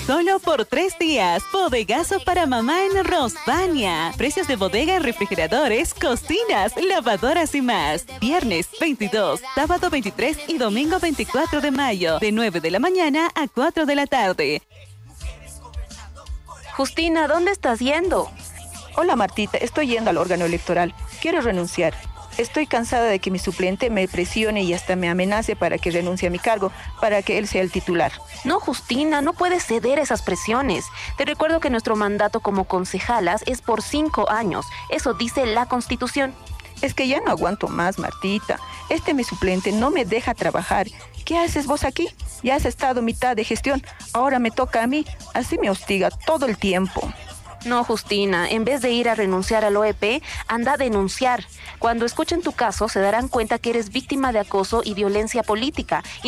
Solo por 3 días, bodegazo para mamá en Rosvania. Precios de bodega en refrigeradores, cocinas, lavadoras y más. Viernes 22, sábado 23 y domingo 24 de mayo, de 9 de la mañana a 4 de la tarde. Justina, ¿dónde estás yendo? Hola Martita, estoy yendo al órgano electoral. Quiero renunciar. Estoy cansada de que mi suplente me presione y hasta me amenace para que renuncie a mi cargo, para que él sea el titular. No, Justina, no puedes ceder a esas presiones. Te recuerdo que nuestro mandato como concejalas es por 5 años. Eso dice la Constitución. Es que ya no aguanto más, Martita. Mi suplente no me deja trabajar. ¿Qué haces vos aquí? Ya has estado mitad de gestión. Ahora me toca a mí. Así me hostiga todo el tiempo. No, Justina, en vez de ir a renunciar al OEP, anda a denunciar. Cuando escuchen tu caso, se darán cuenta que eres víctima de acoso y violencia política.